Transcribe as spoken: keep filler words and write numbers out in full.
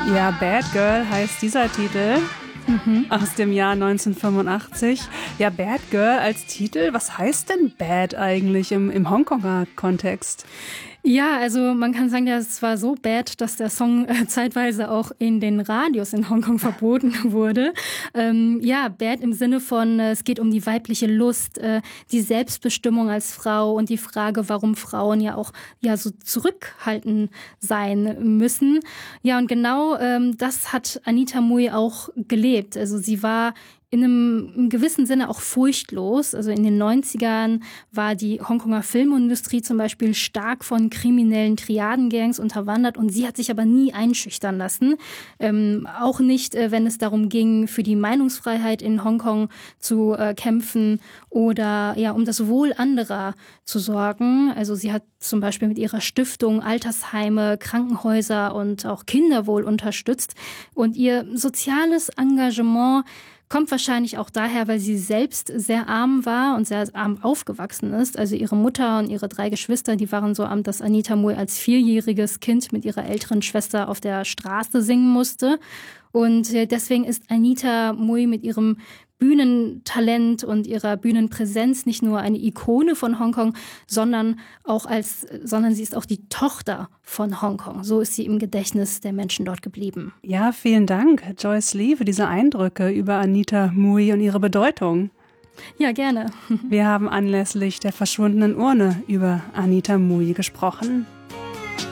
Ja, Bad Girl heißt dieser Titel mhm. aus dem Jahr neunzehnhundertfünfundachtzig. Ja, Bad Girl als Titel, was heißt denn Bad eigentlich im, im Hongkonger Kontext? Ja, also man kann sagen, das war so bad, dass der Song äh, zeitweise auch in den Radios in Hongkong verboten wurde. Ähm, ja, bad im Sinne von, äh, es geht um die weibliche Lust, äh, die Selbstbestimmung als Frau und die Frage, warum Frauen ja auch ja so zurückhaltend sein müssen. Ja, und genau ähm, das hat Anita Mui auch gelebt. Also sie war in einem, im gewissen Sinne auch furchtlos. Also in den neunzigern war die Hongkonger Filmindustrie zum Beispiel stark von kriminellen Triadengangs unterwandert und sie hat sich aber nie einschüchtern lassen. Ähm, auch nicht, äh, wenn es darum ging, für die Meinungsfreiheit in Hongkong zu äh, kämpfen oder ja, um das Wohl anderer zu sorgen. Also sie hat zum Beispiel mit ihrer Stiftung Altersheime, Krankenhäuser und auch Kinderwohl unterstützt. Und ihr soziales Engagement kommt wahrscheinlich auch daher, weil sie selbst sehr arm war und sehr arm aufgewachsen ist. Also ihre Mutter und ihre drei Geschwister, die waren so arm, dass Anita Mui als vierjähriges Kind mit ihrer älteren Schwester auf der Straße singen musste. Und deswegen ist Anita Mui mit ihrem Bühnentalent und ihrer Bühnenpräsenz nicht nur eine Ikone von Hongkong, sondern auch als, sondern sie ist auch die Tochter von Hongkong. So ist sie im Gedächtnis der Menschen dort geblieben. Ja, vielen Dank, Joyce Lee, für diese Eindrücke über Anita Mui und ihre Bedeutung. Ja, gerne. Wir haben anlässlich der verschwundenen Urne über Anita Mui gesprochen.